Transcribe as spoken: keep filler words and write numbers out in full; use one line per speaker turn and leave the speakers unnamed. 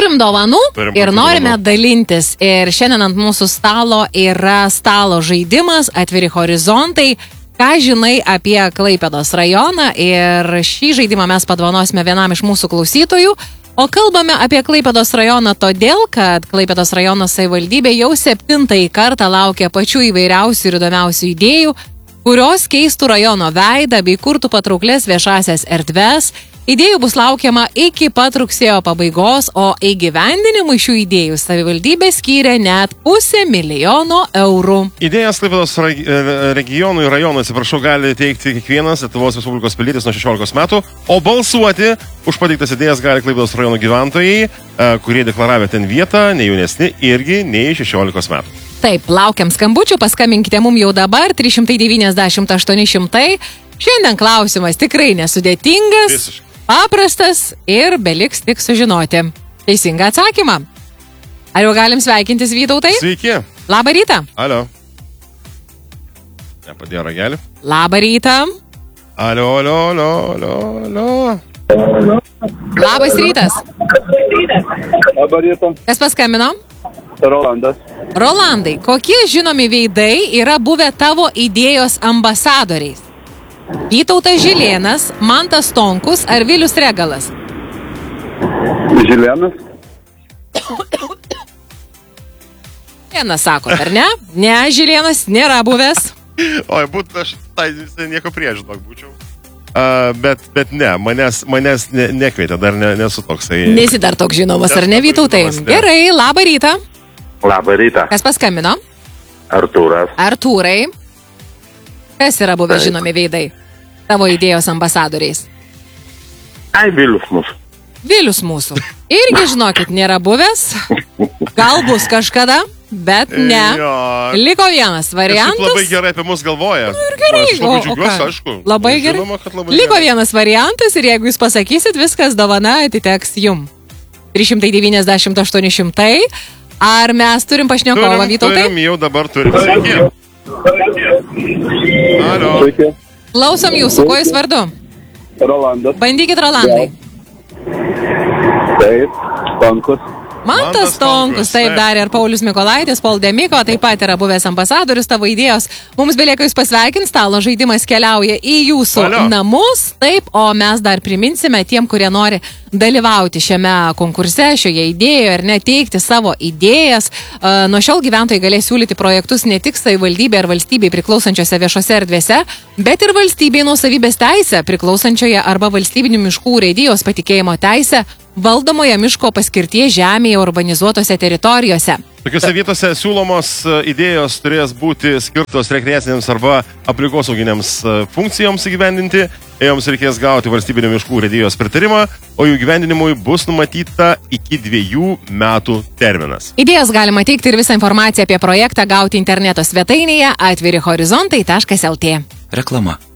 Turim dovanų
Turim
ir norime
dovanų.
dalintis. Ir šiandien ant mūsų stalo yra stalo žaidimas Atviri horizontai. Ką žinai apie Klaipėdos rajoną? Ir šį žaidimą mes padovanosime vienam iš mūsų klausytojų. O kalbame apie Klaipėdos rajoną todėl, kad Klaipėdos rajono savivaldybė jau septintąjį kartą laukia pačių įvairiausių ir įdomiausių idėjų, kurios keistų rajono veidą bei kurtų patrauklės viešasias erdves. Idėjų bus laukiama iki pat rugsėjo pabaigos, o įgyvendinimui šių idėjų savivaldybė skyrė net pusę milijono eurų.
Idėjas Klaipėdos regionų ir rajonų, atsiprašau, gali teikti kiekvienas Lietuvos Respublikos pilietis nuo šešiolikos metų, o balsuoti už pateiktas idėjas gali Klaipėdos rajono gyventojai, kurie deklaravę ten vietą, ne jaunesni irgi nei šešiolikos metų.
Taip, laukiam skambučių, paskambinkite mum jau dabar, trys devyniasdešimt aštuoni šimtai. Šiandien klausimas tikrai nesudėtingas,
Visiškai.
paprastas ir beliks tik sužinoti teisingą atsakymą. Ar jau galim sveikintis, Vytautai?
Sveiki.
Labą rytą.
Alio. Nepadėjo ragelį.
Labą rytą.
Alio, alio, alio, alio, alio.
Labas rytas.
Labą rytą.
Kas paskambino?
Rolandas.
Rolandai, kokie žinomi veidai yra buvę tavo idėjos ambasadoriais? Vytautas Žilėnas, Mantas Stonkus ar Vilius Regalas?
Žilėnas.
Žilėnas sako, ar ne? Ne, Žilėnas nėra buvęs.
Oi, būt aš tai visai nieko prieš, žinok, būčiau. Uh, bet, bet ne, manęs, manęs ne, nekvietė, dar ne, nesu toksai.
Nesi dar toks žinomas, ar ne, Vytautai?
Žinomas, ne.
Gerai, labą rytą.
Labą rytą.
Kas paskambino?
Artūras.
Artūrai. Kas yra buvę
Taip.
žinomi veidai tavo idėjos ambasadoriais?
Ai, Vilius mūsų.
Vilius mūsų. Irgi, žinokit, nėra buvęs. Gal bus kažkada, bet ne.
Jo.
Liko vienas
Kažkaip
variantas.
labai gerai apie mus galvoja.
Ir gerai.
Aš
O-
labai
o
džiaugiuosi,
ką?
aišku.
Labai gerai.
Žinoma, kad labai
Liko
gerai.
vienas variantas ir jeigu jūs pasakysit, viskas dovana atiteks jum. trys devyniasdešimt aštuoni šimtai. Ar mes turim pašnekovą,
Turim,
Vytautai?
turim, jau dabar turim. Sveiki. Alio.
Sveiki.
Klausom jūsų, kuo jūs vardu?
Rolandas.
Bandykit, Rolandai.
Taip. Stonkus.
Mantas
Mantas
Stonkus,
Stonkus,
taip
taip.
darė ir Paulius Mikolaitis, Paul Demiko, taip pat yra buvęs ambasadorius tavo idėjos. Mums belieka jūs pasveikint, stalo žaidimas keliauja į jūsų
Alio.
namus, taip, o mes dar priminsime tiem, kurie nori dalyvauti šiame konkurse, šioje idėjoje ir neteikti savo idėjas. Uh, nuo šiol gyventojai galės siūlyti projektus ne tik savivaldybė ar valstybei priklausančiose viešose erdvėse, bet ir valstybei nuosavybės teisę priklausančioje arba valstybinių miškų urėdijos patikėjimo teisę valdomoje miško paskirties žemėje urbanizuotose teritorijose.
Tokiose vietose siūlomos e, idėjos turės būti skirtos rekreacinėms arba aplinkosauginiams e, funkcijoms įgyvendinti. Joms reikės gauti valstybinio miškų urėdijos pritarimą, o jų gyvendinimui bus numatyta iki dviejų metų terminas.
Idėjas galima teikti ir visą informaciją apie projektą gauti interneto svetainėje atviri horizontai taškas lt.
Reklama.